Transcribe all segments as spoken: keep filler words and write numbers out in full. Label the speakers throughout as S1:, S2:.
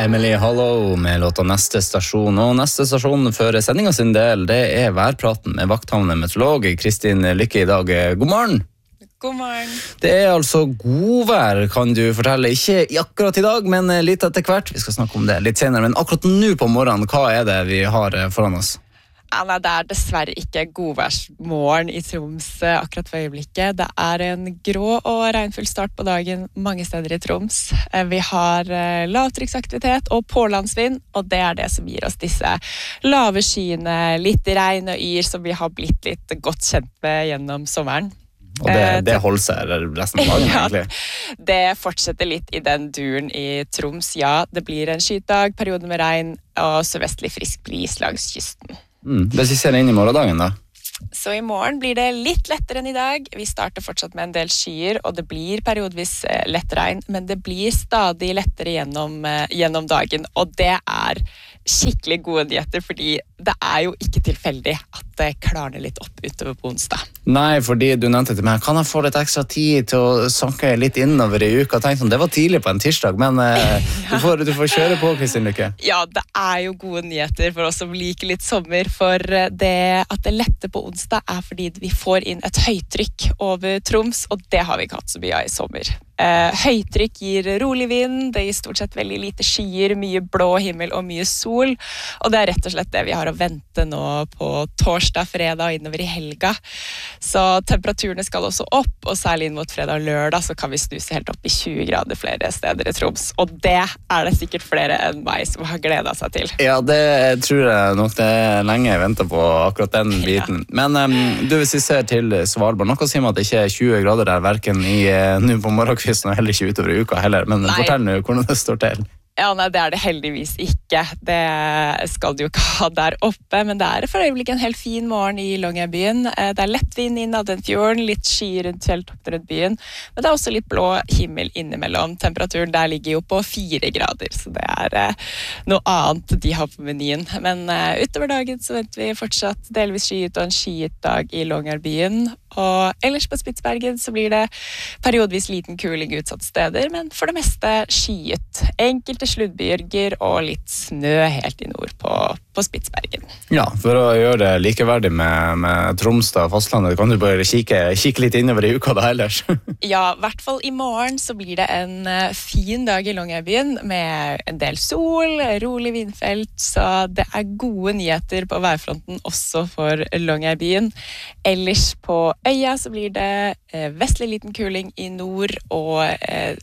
S1: Emily Hollow med låta Neste stasjon. Og neste stasjon for sendingen sin del, det er værpraten med vakthavende meteorolog Kristin Lykke i dag. God morgen!
S2: God morgen!
S1: Det er altså godvær, kan du fortelle. Ikke akkurat i dag, men litt etter hvert. Vi skal snakke om det litt senere, men akkurat nå på morgenen, hva er det vi har foran oss?
S2: Ja, nei, det er dessverre ikke godværsmorgen i Troms akkurat for øyeblikket. Det er en grå og regnfull start på dagen mange steder i Troms. Vi har lavtrykksaktivitet og pålandsvind, og det er det som gir oss disse lave skyene, litt regn og yr som vi har blitt litt godt kjent med gjennom sommeren.
S1: Og det, det holder seg resten av dagen, egentlig?
S2: Ja, det fortsetter litt i den duren i Troms. Ja, det blir en skytdag, periode med regn og sørvestlig frisk bris langs kysten.
S1: Mm. Hvis vi ser inn i morgendagen da?
S2: Så i morgen blir det litt lettere enn i dag. Vi starter fortsatt med en del skyer, og det blir periodvis lett regn, men det blir stadig lettere gjennom, gjennom dagen, og det er skikkelig gode nyheter, fordi det er jo ikke tilfeldig at det klarner litt opp utover på onsdag.
S1: Nei, fordi du nevnte til meg, kan jeg få litt ekstra tid til å sanke litt innover i uka? Tenkte, det var tidlig på en tirsdag, men eh, du, får, du får kjøre på, Kristin Lykke.
S2: Ja, det er jo gode nyheter for oss som liker litt sommer, for det at det letter på onsdag er fordi vi får inn et høytrykk over Troms, og det har vi ikke hatt så mye av i sommer. Eh, høytrykk gir rolig vind, det gir stort sett veldig lite skyer, mye blå himmel og mye sol, og det er rett og slett det vi har å vente nå på torsdag, fredag og innover i helga. Så temperaturene skal også opp, og særlig inn mot fredag og lørdag så kan vi snuse helt opp i tjue grader flere steder i Troms, og det er det sikkert flere enn meg som har gledet seg til.
S1: Ja, det tror jeg nok det er lenge jeg venter på akkurat den biten. Ja. Men um, du, hvis vi ser til Svalbard, noe sier meg at det ikke er tjue grader der, hverken i uh, nå på morgenkvisten og heller ikke utover i uka heller, men nei. Fortell nå hvordan det står til.
S2: Ja, nei, det er det heldigvis ikke. Det skal du jo ikke ha der oppe, men det er for øyeblikket en helt fin morgen i Longyearbyen. Det er lett vind inn av den fjorden, litt sky rundt fjelltoppen rundt byen, men det er også litt blå himmel innimellom. Temperaturen der ligger jo på fire grader, så det er eh, noe annet de har på menyen. Men eh, utover dagen så venter vi fortsatt delvis skyet og en skyet dag i Longyearbyen, og ellers på Spitsbergen så blir det periodvis liten kuling utsatt steder, men for det meste skyet. Enkelte sluddbyrger og litt snø helt i nord på, på Spitsbergen. Ja,
S1: for å gjøre det likeverdig med, med Troms da, fastlandet, kan du bare kikke, kikke litt innover i uka da ellers?
S2: Ja, i hvert fall i morgen så blir det en uh, fin dag i Longyearbyen med en del sol, rolig vindfelt, så det er gode nyheter på værfronten også for Longyearbyen. Ellers på øya så blir det uh, vestlig liten kuling i nord og uh,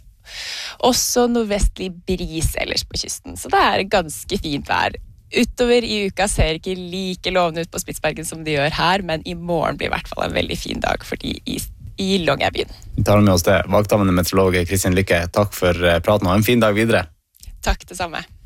S2: også nordvestlig bris ellers på kysten, så det er ganske fint vær. Utover i uka ser ikke like lovende ut på Spitsbergen som de gjør her, men i morgen blir i hvert fall en veldig fin dag for de i, i Longyearbyen.
S1: Vi tar med oss det. Vakthavende meteorolog Kristin Lykke, takk for praten og en fin dag videre.
S2: Takk det samme.